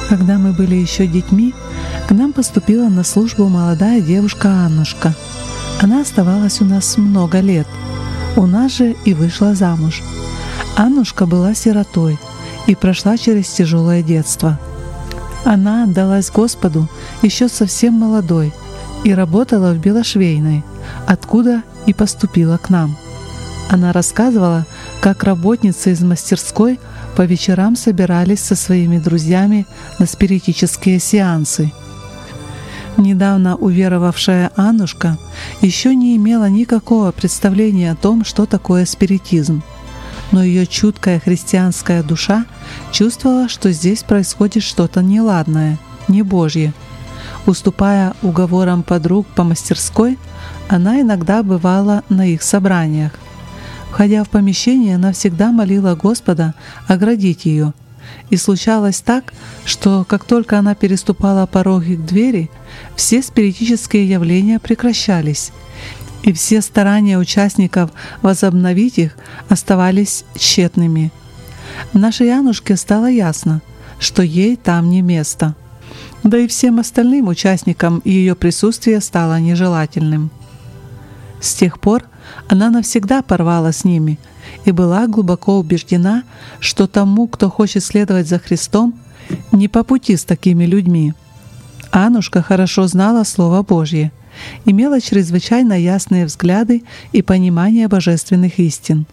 Когда мы были еще детьми, к нам поступила на службу молодая девушка Аннушка. Она оставалась у нас много лет. У нас же и вышла замуж. Аннушка была сиротой и прошла через тяжелое детство. Она отдалась Господу еще совсем молодой и работала в белошвейной, откуда и поступила к нам. Она рассказывала, как работницы из мастерской по вечерам собирались со своими друзьями на спиритические сеансы. Недавно уверовавшая Аннушка еще не имела никакого представления о том, что такое спиритизм, но ее чуткая христианская душа чувствовала, что здесь происходит что-то неладное, не Божье. Уступая уговорам подруг по мастерской, она иногда бывала на их собраниях. Входя в помещение, она всегда молила Господа оградить ее. И случалось так, что как только она переступала пороги к двери, все спиритические явления прекращались, и все старания участников возобновить их оставались тщетными. Нашей Янушке стало ясно, что ей там не место. Да и всем остальным участникам ее присутствие стало нежелательным. С тех пор она навсегда порвала с ними и была глубоко убеждена, что тому, кто хочет следовать за Христом, не по пути с такими людьми. Аннушка хорошо знала Слово Божье, имела чрезвычайно ясные взгляды и понимание божественных истин.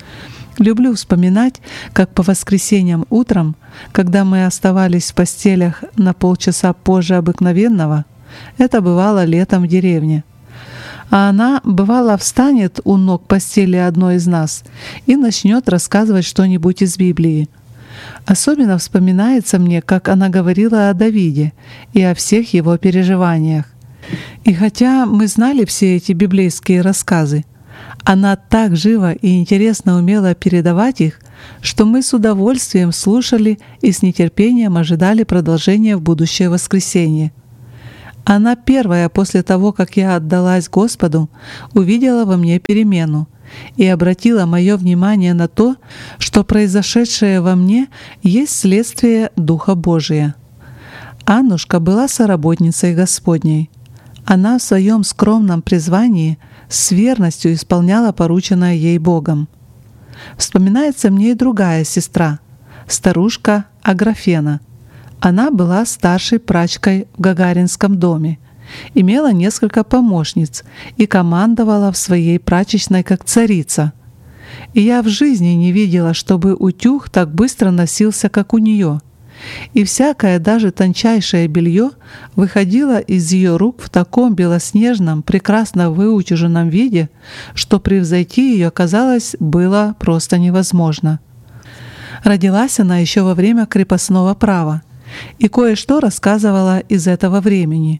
Люблю вспоминать, как по воскресеньям утром, когда мы оставались в постелях на полчаса позже обыкновенного, это бывало летом в деревне, а она, бывало, встанет у ног постели одной из нас и начнет рассказывать что-нибудь из Библии. Особенно вспоминается мне, как она говорила о Давиде и о всех его переживаниях. И хотя мы знали все эти библейские рассказы, она так живо и интересно умела передавать их, что мы с удовольствием слушали и с нетерпением ожидали продолжения в будущее воскресенье. Она первая после того, как я отдалась Господу, увидела во мне перемену и обратила мое внимание на то, что произошедшее во мне есть следствие Духа Божия. Аннушка была соработницей Господней. Она в своем скромном призвании с верностью исполняла порученное ей Богом. Вспоминается мне и другая сестра, старушка Аграфена. Она была старшей прачкой в Гагаринском доме, имела несколько помощниц и командовала в своей прачечной как царица. И я в жизни не видела, чтобы утюг так быстро носился, как у нее. И всякое, даже тончайшее белье выходило из ее рук в таком белоснежном, прекрасно выутюженном виде, что превзойти ее, казалось, было просто невозможно. Родилась она еще во время крепостного права и кое-что рассказывала из этого времени.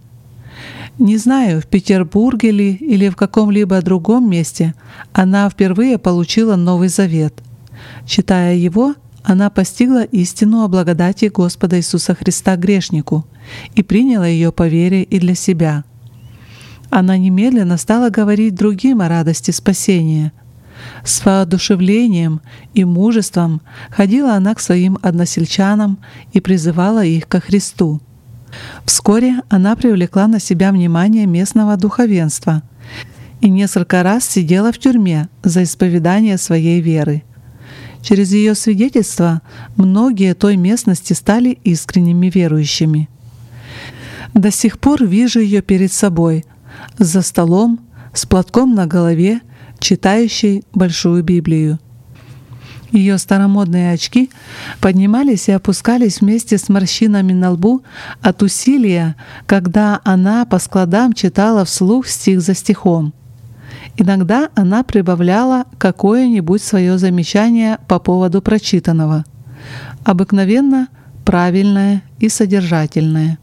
Не знаю, в Петербурге ли или в каком-либо другом месте она впервые получила Новый Завет. Читая его, она постигла истину о благодати Господа Иисуса Христа грешнику и приняла ее по вере и для себя. Она немедленно стала говорить другим о радости спасения. С воодушевлением и мужеством ходила она к своим односельчанам и призывала их ко Христу. Вскоре она привлекла на себя внимание местного духовенства и несколько раз сидела в тюрьме за исповедание своей веры. Через ее свидетельство многие той местности стали искренними верующими. До сих пор вижу ее перед собой, за столом, с платком на голове, читающей Большую Библию. Ее старомодные очки поднимались и опускались вместе с морщинами на лбу от усилия, когда она по складам читала вслух стих за стихом. Иногда она прибавляла какое-нибудь свое замечание по поводу прочитанного, обыкновенно правильное и содержательное.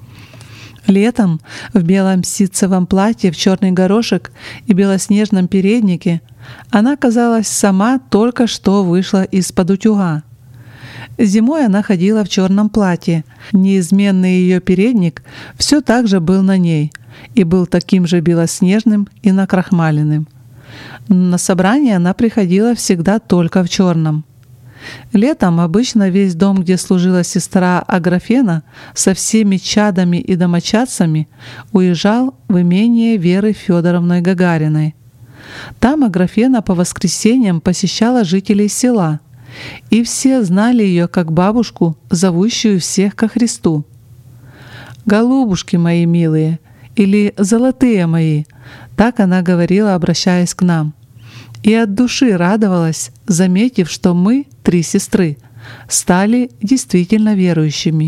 Летом в белом ситцевом платье в черный горошек и белоснежном переднике она, казалось, сама только что вышла из-под утюга. Зимой она ходила в черном платье, неизменный ее передник все так же был на ней и был таким же белоснежным и накрахмаленным. На собрание она приходила всегда только в черном. Летом обычно весь дом, где служила сестра Аграфена, со всеми чадами и домочадцами уезжал в имение Веры Федоровны Гагариной. Там Аграфена по воскресеньям посещала жителей села, и все знали ее как бабушку, зовущую всех ко Христу. «Голубушки мои милые» или «золотые мои», так она говорила, обращаясь к нам. И от души радовалась, заметив, что мы, 3 сестры, стали действительно верующими.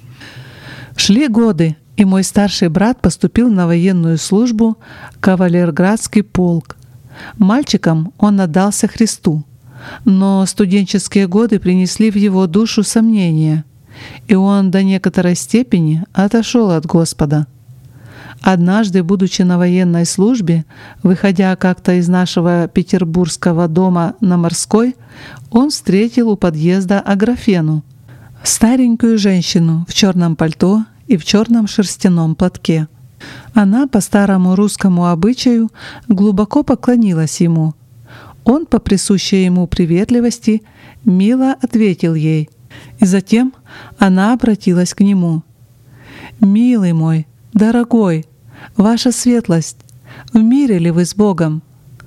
Шли годы, и мой старший брат поступил на военную службу в Кавалерградский полк. Мальчиком он отдался Христу, но студенческие годы принесли в его душу сомнения, и он до некоторой степени отошел от Господа. Однажды, будучи на военной службе, выходя как-то из нашего петербургского дома на Морской, он встретил у подъезда Аграфену, старенькую женщину в черном пальто и в черном шерстяном платке. Она по старому русскому обычаю глубоко поклонилась ему. Он, по присущей ему приветливости, мило ответил ей, и затем она обратилась к нему. «Милый мой, дорогой, ваша светлость, в мире ли вы с Богом?»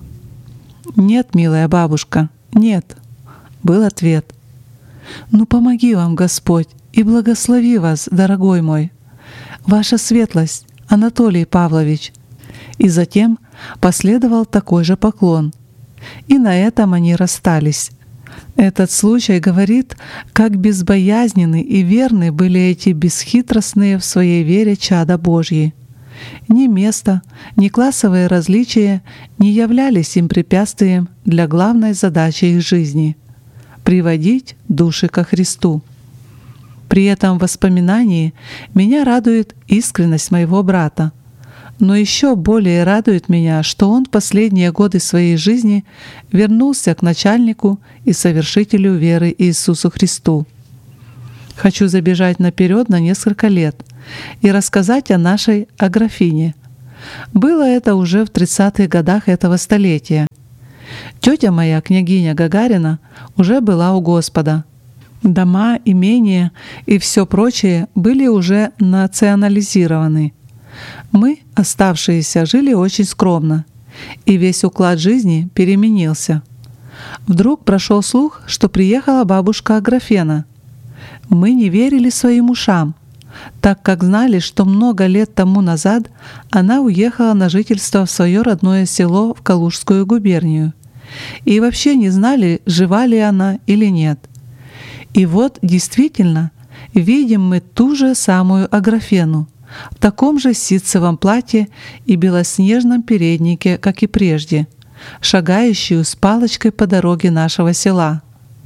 «Нет, милая бабушка, нет», — был ответ. «Ну помоги вам Господь и благослови вас, дорогой мой, ваша светлость, Анатолий Павлович». И затем последовал такой же поклон. И на этом они расстались. Этот случай говорит, как безбоязненны и верны были эти бесхитростные в своей вере чада Божьи. Ни место, ни классовые различия не являлись им препятствием для главной задачи их жизни — приводить души ко Христу. При этом воспоминании меня радует искренность моего брата. Но еще более радует меня, что он в последние годы своей жизни вернулся к начальнику и совершителю веры Иисусу Христу. Хочу забежать наперед на несколько лет и рассказать о нашей Аграфине. Было это уже в 30-х годах этого столетия. Тетя моя, княгиня Гагарина, уже была у Господа. Дома, имения и все прочее были уже национализированы. Мы, оставшиеся, жили очень скромно, и весь уклад жизни переменился. Вдруг прошел слух, что приехала бабушка Аграфена. Мы не верили своим ушам, так как знали, что много лет тому назад она уехала на жительство в свое родное село в Калужскую губернию, и вообще не знали, жива ли она или нет. И вот действительно видим мы ту же самую Аграфену, в таком же ситцевом платье и белоснежном переднике, как и прежде, шагающую с палочкой по дороге нашего села.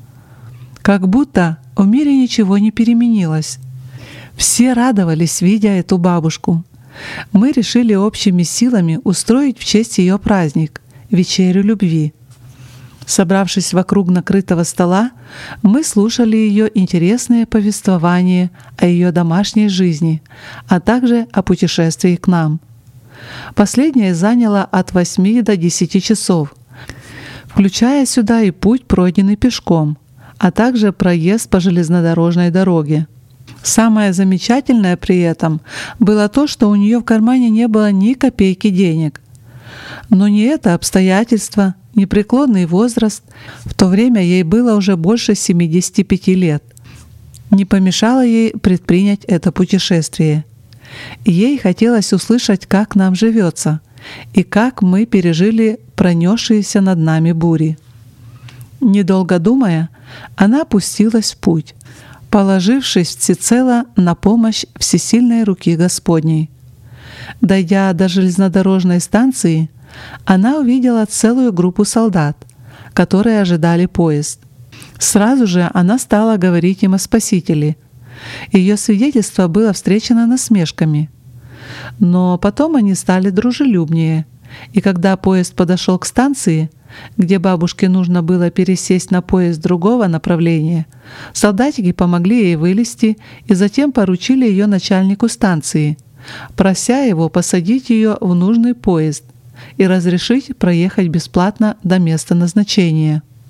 Как будто в мире ничего не переменилось. Все радовались, видя эту бабушку. Мы решили общими силами устроить в честь ее праздник — вечерю любви. Собравшись вокруг накрытого стола, мы слушали ее интересные повествования о ее домашней жизни, а также о путешествии к нам. Последнее заняло от 8 до 10 часов, включая сюда и путь, пройденный пешком, а также проезд по железнодорожной дороге. Самое замечательное при этом было то, что у нее в кармане не было ни копейки денег. Но не это обстоятельство, непреклонный возраст, в то время ей было уже больше 75 лет, не помешало ей предпринять это путешествие. Ей хотелось услышать, как нам живется, и как мы пережили пронесшиеся над нами бури. Недолго думая, она пустилась в путь, положившись всецело на помощь всесильной руки Господней. Дойдя до железнодорожной станции, она увидела целую группу солдат, которые ожидали поезд. Сразу же она стала говорить им о Спасителе. Ее свидетельство было встречено насмешками. Но потом они стали дружелюбнее, и когда поезд подошел к станции, где бабушке нужно было пересесть на поезд другого направления, солдатики помогли ей вылезти и затем поручили ее начальнику станции, прося его посадить ее в нужный поезд и разрешить проехать бесплатно до места назначения.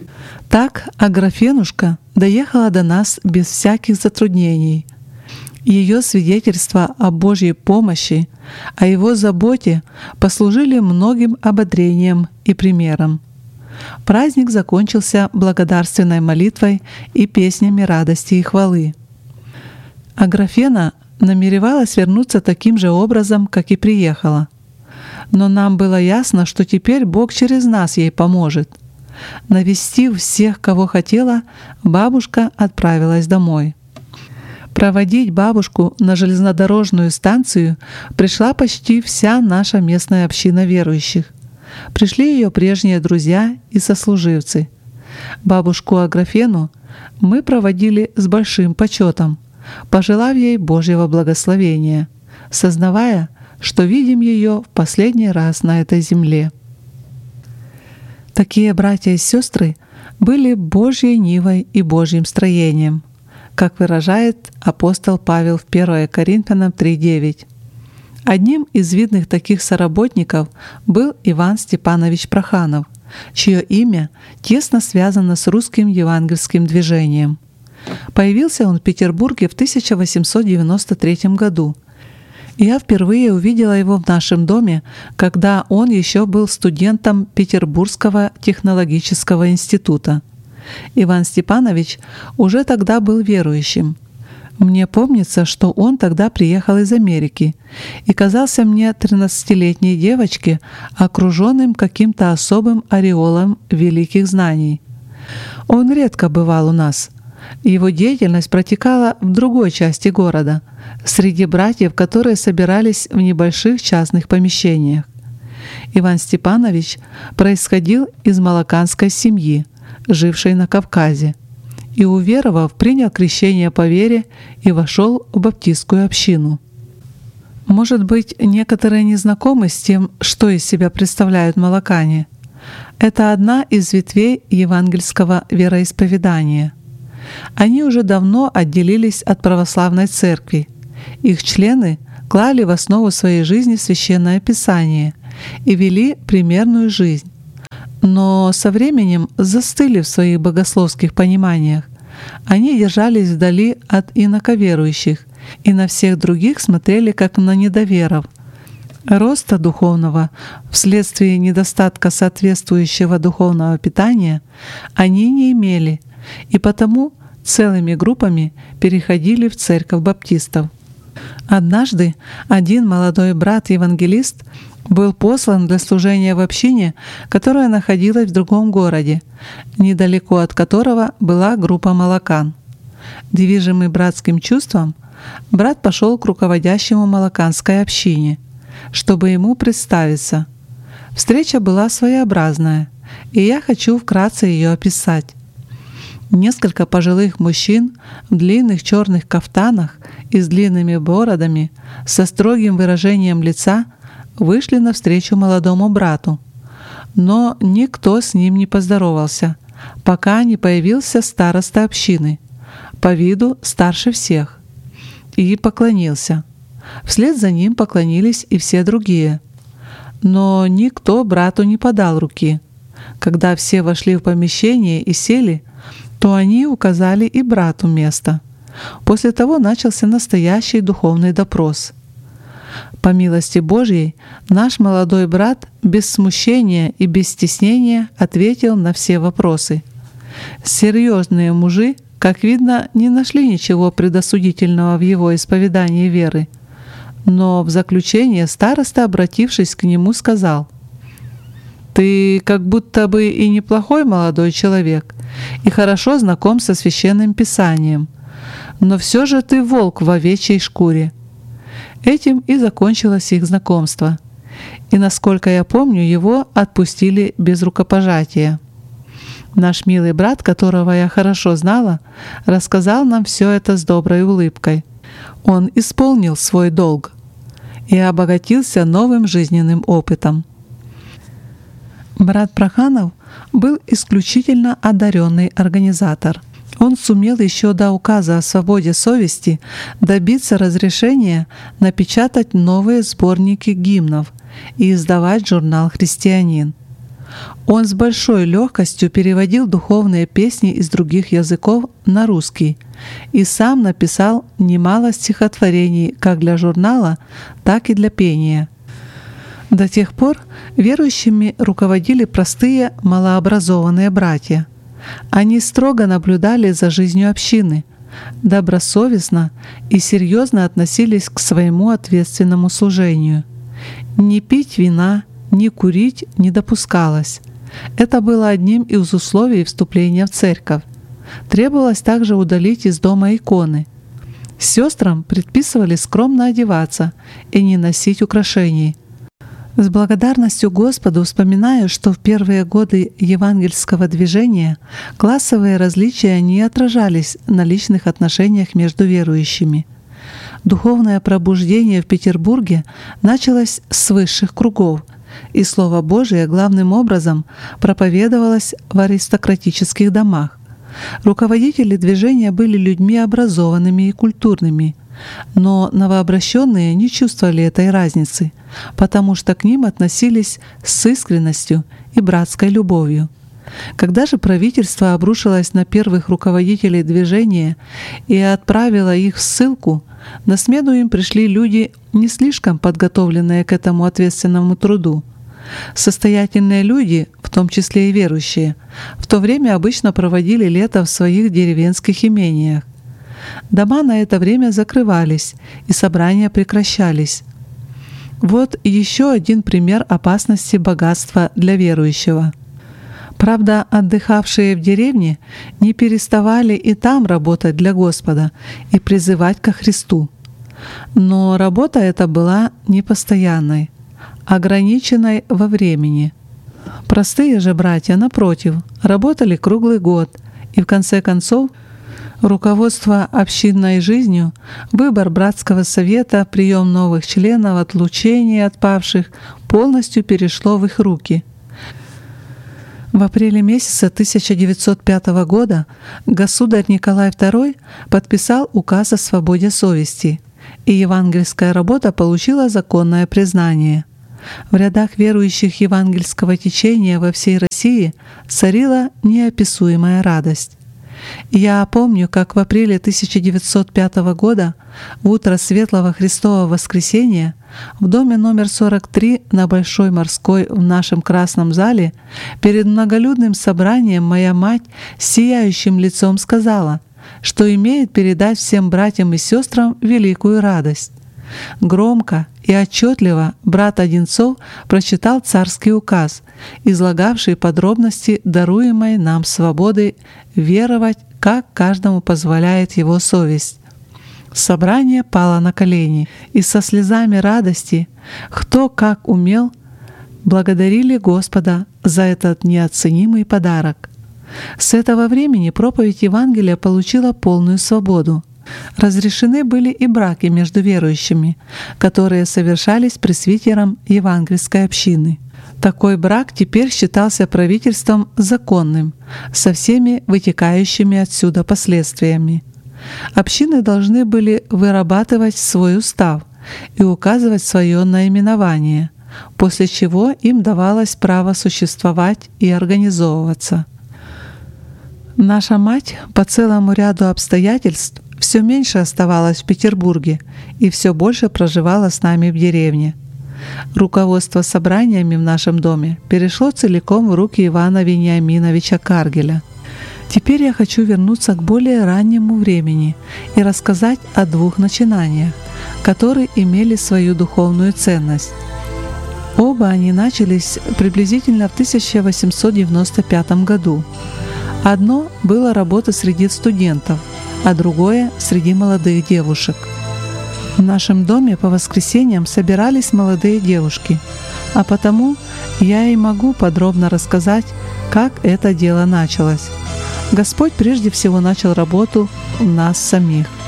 Так Аграфенушка доехала до нас без всяких затруднений. Ее свидетельства о Божьей помощи, о Его заботе послужили многим ободрением и примером. Праздник закончился благодарственной молитвой и песнями радости и хвалы. Аграфена намеревалась вернуться таким же образом, как и приехала. Но нам было ясно, что теперь Бог через нас ей поможет. Навестив всех, кого хотела, бабушка отправилась домой. Проводить бабушку на железнодорожную станцию пришла почти вся наша местная община верующих. Пришли ее прежние друзья и сослуживцы. Бабушку Аграфену мы проводили с большим почетом, пожелав ей Божьего благословения, сознавая, что видим ее в последний раз на этой земле. Такие братья и сестры были Божьей нивой и Божьим строением, как выражает апостол Павел в 1 Коринфянам 3:9. Одним из видных таких соработников был Иван Степанович Проханов, чье имя тесно связано с русским евангельским движением. Появился он в Петербурге в 1893 году. Я впервые увидела его в нашем доме, когда он еще был студентом Петербургского технологического института. Иван Степанович уже тогда был верующим. Мне помнится, что он тогда приехал из Америки и казался мне 13-летней девочке, окруженным каким-то особым ореолом великих знаний. Он редко бывал у нас. Его деятельность протекала в другой части города, среди братьев, которые собирались в небольших частных помещениях. Иван Степанович происходил из молоканской семьи, жившей на Кавказе, и, уверовав, принял крещение по вере и вошел в баптистскую общину. Может быть, некоторые не знакомы с тем, что из себя представляют молокане. Это одна из ветвей евангельского вероисповедания. Они уже давно отделились от православной церкви. Их члены клали в основу своей жизни Священное Писание и вели примерную жизнь, но со временем застыли в своих богословских пониманиях. Они держались вдали от инаковерующих и на всех других смотрели как на недоверов. Роста духовного вследствие недостатка соответствующего духовного питания они не имели, и потому целыми группами переходили в церковь баптистов. Однажды один молодой брат-евангелист был послан для служения в общине, которая находилась в другом городе, недалеко от которого была группа молокан. Движимый братским чувством, брат пошел к руководящему молоканской общине, чтобы ему представиться. Встреча была своеобразная, и я хочу вкратце ее описать. Несколько пожилых мужчин в длинных черных кафтанах и с длинными бородами, со строгим выражением лица, вышли навстречу молодому брату. Но никто с ним не поздоровался, пока не появился староста общины, по виду старше всех, и поклонился. Вслед за ним поклонились и все другие. Но никто брату не подал руки. Когда все вошли в помещение и сели, то они указали и брату место. После того начался настоящий духовный допрос. По милости Божьей, наш молодой брат без смущения и без стеснения ответил на все вопросы. Серьезные мужи, как видно, не нашли ничего предосудительного в его исповедании веры. Но в заключение староста, обратившись к нему, сказал: «Ты как будто бы и неплохой молодой человек, и хорошо знаком со Священным Писанием, но все же ты волк в овечьей шкуре». Этим и закончилось их знакомство. И, насколько я помню, его отпустили без рукопожатия. Наш милый брат, которого я хорошо знала, рассказал нам все это с доброй улыбкой. Он исполнил свой долг и обогатился новым жизненным опытом. Брат Проханов был исключительно одаренный организатор. Он сумел еще до указа о свободе совести добиться разрешения напечатать новые сборники гимнов и издавать журнал «Христианин». Он с большой легкостью переводил духовные песни из других языков на русский и сам написал немало стихотворений как для журнала, так и для пения. До тех пор верующими руководили простые малообразованные братья. Они строго наблюдали за жизнью общины, добросовестно и серьезно относились к своему ответственному служению. Ни пить вина, ни курить не допускалось. Это было одним из условий вступления в церковь. Требовалось также удалить из дома иконы. Сестрам предписывали скромно одеваться и не носить украшений. С благодарностью Господу вспоминаю, что в первые годы евангельского движения классовые различия не отражались на личных отношениях между верующими. Духовное пробуждение в Петербурге началось с высших кругов, и Слово Божие главным образом проповедовалось в аристократических домах. Руководители движения были людьми образованными и культурными, но новообращенные не чувствовали этой разницы, потому что к ним относились с искренностью и братской любовью. Когда же правительство обрушилось на первых руководителей движения и отправило их в ссылку, на смену им пришли люди, не слишком подготовленные к этому ответственному труду. Состоятельные люди, в том числе и верующие, в то время обычно проводили лето в своих деревенских имениях. Дома на это время закрывались, и собрания прекращались. Вот еще один пример опасности богатства для верующего. Правда, отдыхавшие в деревне не переставали и там работать для Господа и призывать ко Христу. Но работа эта была непостоянной, ограниченной во времени. Простые же братья, напротив, работали круглый год, и в конце концов руководство общинной жизнью, выбор братского совета, прием новых членов, отлучение отпавших полностью перешло в их руки. В апреле месяца 1905 года государь Николай II подписал указ о свободе совести, и евангельская работа получила законное признание. В рядах верующих евангельского течения во всей России царила неописуемая радость. Я помню, как в апреле 1905 года, в утро Светлого Христового Воскресения, в доме номер 43 на Большой Морской в нашем Красном зале перед многолюдным собранием моя мать с сияющим лицом сказала, что имеет передать всем братьям и сестрам великую радость. Громко и отчетливо брат Одинцов прочитал царский указ, излагавший подробности даруемой нам свободы веровать, как каждому позволяет его совесть. Собрание пало на колени, и со слезами радости, кто как умел, благодарили Господа за этот неоценимый подарок. С этого времени проповедь Евангелия получила полную свободу. Разрешены были и браки между верующими, которые совершались пресвитером евангельской общины. Такой брак теперь считался правительством законным, со всеми вытекающими отсюда последствиями. Общины должны были вырабатывать свой устав и указывать свое наименование, после чего им давалось право существовать и организовываться. Наша мать по целому ряду обстоятельств все меньше оставалась в Петербурге и все больше проживала с нами в деревне. Руководство собраниями в нашем доме перешло целиком в руки Ивана Вениаминовича Каргеля. Теперь я хочу вернуться к более раннему времени и рассказать о двух начинаниях, которые имели свою духовную ценность. Оба они начались приблизительно в 1895 году. Одно было работа среди студентов, а другое — среди молодых девушек. В нашем доме по воскресеньям собирались молодые девушки, а потому я и могу подробно рассказать, как это дело началось. Господь прежде всего начал работу в нас самих.